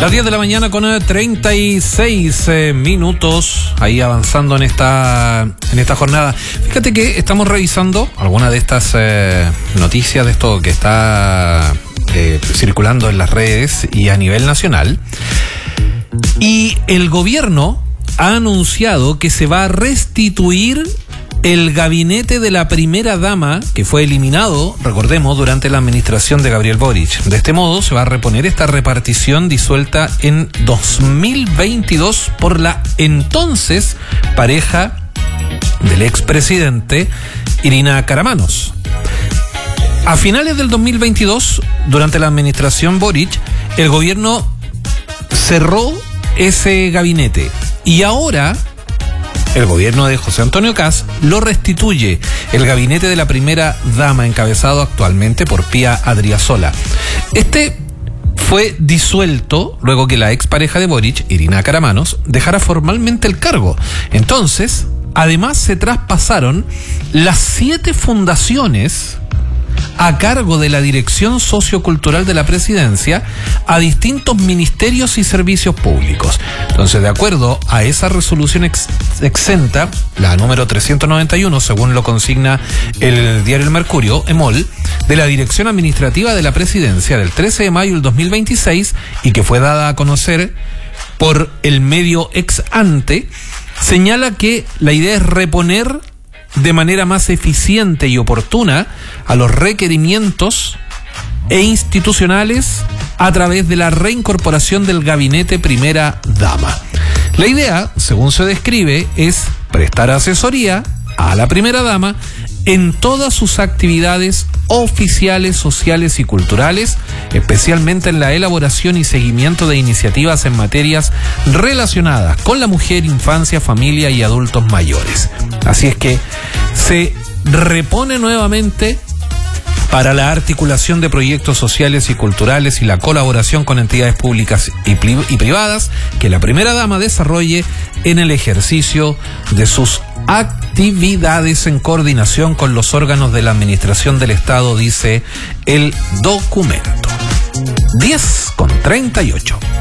Las 10 de la mañana con 36 minutos, ahí avanzando en esta jornada. Fíjate que estamos revisando algunas de estas noticias de esto que está circulando en las redes y a nivel nacional. Y el gobierno ha anunciado que se va a restituir el gabinete de la primera dama, que fue eliminado, recordemos, durante la administración de Gabriel Boric. De este modo se va a reponer esta repartición disuelta en 2022 por la entonces pareja del expresidente Irina Karamanos. A finales del 2022, durante la administración Boric, el gobierno cerró ese gabinete y ahora el gobierno de José Antonio Kast lo restituye, el gabinete de la primera dama, encabezado actualmente por Pía Adriasola. Este fue disuelto luego que la expareja de Boric, Irina Karamanos, dejara formalmente el cargo. Entonces, además se traspasaron las 7 fundaciones a cargo de la Dirección Sociocultural de la Presidencia a distintos ministerios y servicios públicos. Entonces, de acuerdo a esa resolución exenta, la número 391, según lo consigna el diario El Mercurio, EMOL, de la Dirección Administrativa de la Presidencia del 13 de mayo del 2026 y que fue dada a conocer por el medio ex ante, señala que la idea es reponer de manera más eficiente y oportuna a los requerimientos institucionales a través de la reincorporación del gabinete primera dama. La idea, según se describe, es prestar asesoría a la primera dama en todas sus actividades oficiales, sociales y culturales, especialmente en la elaboración y seguimiento de iniciativas en materias relacionadas con la mujer, infancia, familia y adultos mayores. Así es que se repone nuevamente para la articulación de proyectos sociales y culturales y la colaboración con entidades públicas y privadas que la primera dama desarrolle en el ejercicio de sus actividades en coordinación con los órganos de la administración del Estado, dice el documento. 10:38.